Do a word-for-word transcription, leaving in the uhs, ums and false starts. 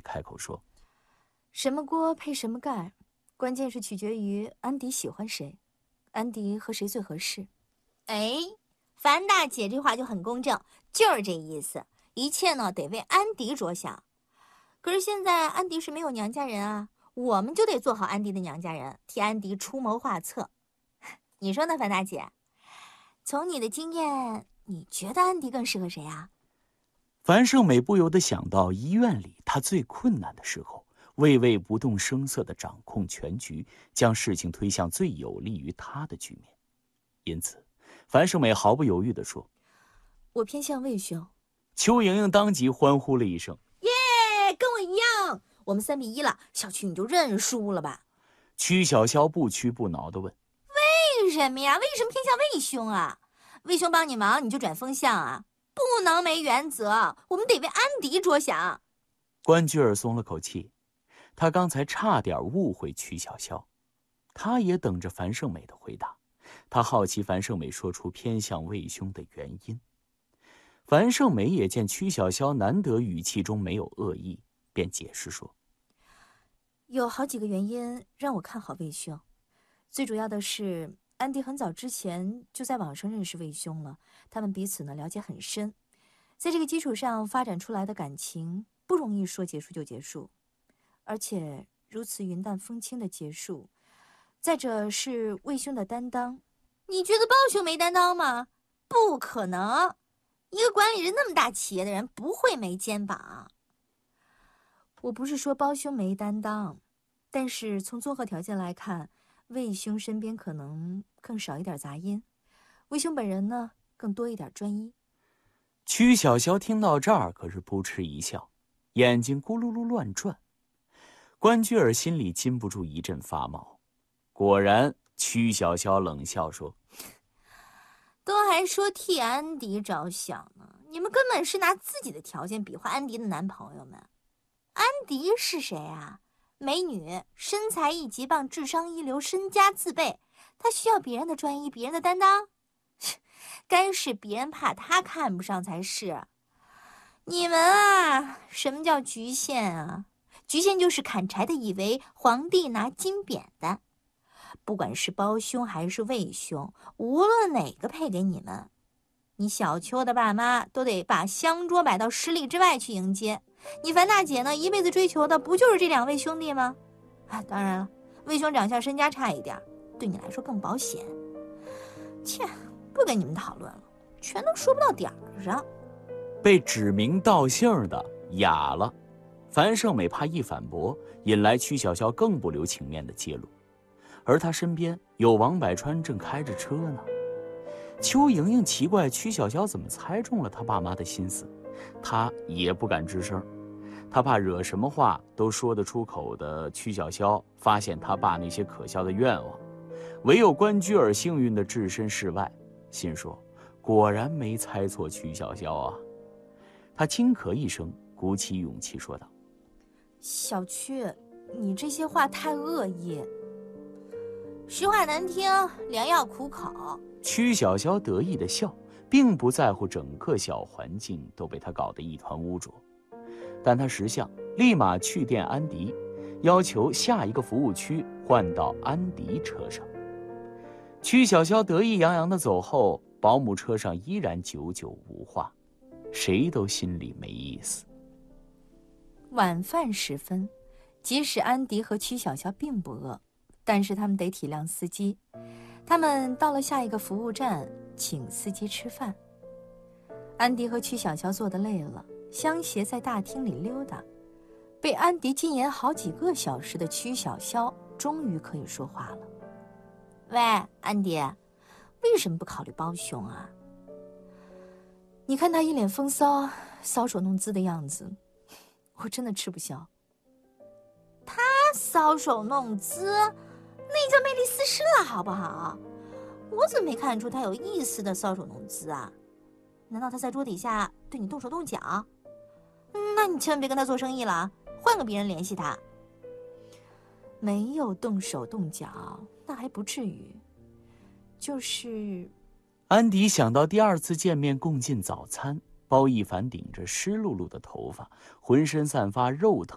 开口说：“ 什么锅配什么盖，关键是取决于安迪喜欢谁，安迪和谁最合适。” 哎，樊大姐这话就很公正，就是这意思。一切呢得为安迪着想。可是现在安迪是没有娘家人啊，我们就得做好安迪的娘家人，替安迪出谋划策。你说呢，樊大姐？从你的经验，你觉得安迪更适合谁啊？ 樊胜美不由得想到医院里她最困难的时候，魏魏不动声色地掌控全局，将事情推向最有利于她的局面。因此，樊胜美毫不犹豫地说：“ 我偏向魏兄。” 邱莹莹当即欢呼了一声：“ 耶，跟我一样！我们三比一了，小曲你就认输了吧。” 曲小潇不屈不挠地问：“ 为什么呀？为什么偏向魏兄啊？魏兄帮你忙，你就转风向啊？不能没原则，我们得为安迪着想。” 关雎尔松了口气，他刚才差点误会曲小潇，他也等着樊胜美的回答。他好奇樊胜美说出偏向魏兄的原因。樊胜美也见曲小潇难得语气中没有恶意，便解释说：“ 有好几个原因让我看好魏兄，最主要的是安迪很早之前就在网上认识魏兄了，他们彼此呢了解很深，在这个基础上发展出来的感情不容易说结束就结束，而且如此云淡风轻的结束。再者是魏兄的担当。” 你觉得包兄没担当吗？不可能，一个管理着那么大企业的人不会没肩膀。 我不是说包兄没担当，但是从综合条件来看，魏兄身边可能更少一点杂音，魏兄本人呢更多一点专一。 曲小潇听到这儿可是扑哧一笑，眼睛咕噜噜乱转。关雎尔心里禁不住一阵发毛。果然，曲小潇冷笑说：“ 都还说替安迪着想呢，你们根本是拿自己的条件比划安迪的男朋友们。安迪是谁啊？美女，身材一级棒，智商一流，身家自备，她需要别人的专一，别人的担当？该是别人怕她看不上才是。你们啊，什么叫局限啊？局限就是砍柴的以为皇帝拿金匾的。不管是包兄还是魏兄，无论哪个配给你们，你小秋的爸妈都得把香桌摆到十里之外去迎接。你樊大姐呢，一辈子追求的不就是这两位兄弟吗？啊，当然了，魏兄长相身家差一点，对你来说更保险。切，不跟你们讨论了，全都说不到点儿上。 被指名道姓的哑了。樊胜美怕一反驳，引来曲小潇更不留情面的揭露。而他身边有王百川正开着车呢。邱莹莹奇怪曲小潇怎么猜中了他爸妈的心思，她也不敢吱声，她怕惹什么话都说得出口的曲小潇发现他爸那些可笑的愿望。唯有关雎尔幸运地置身事外，心说果然没猜错曲小潇啊。他轻咳一声，鼓起勇气说道：“ 小曲，你这些话太恶意。” 实话难听，良药苦口。 曲小潇得意的笑，并不在乎整个小环境都被他搞得一团污浊。但他识相，立马去电安迪，要求下一个服务区换到安迪车上。曲小潇得意洋洋地走后，保姆车上依然久久无话，谁都心里没意思。 晚饭时分，即使安迪和曲小潇并不饿，但是他们得体谅司机。他们到了下一个服务站，请司机吃饭。安迪和曲小潇坐得累了，相携在大厅里溜达。被安迪禁言好几个小时的曲小潇终于可以说话了：“ 喂，安迪，为什么不考虑包兄啊？ 你看他一脸风骚、搔首弄姿的样子，我真的吃不消。” 他搔首弄姿，那叫魅力四射了，好不好？我怎么没看出他有一丝的搔首弄姿啊？难道他在桌底下对你动手动脚？那你千万别跟他做生意了，换个别人联系他。 没有动手动脚，那还不至于。就是…… 安迪想到第二次见面共进早餐，包奕凡顶着湿漉漉的头发，浑身散发肉疼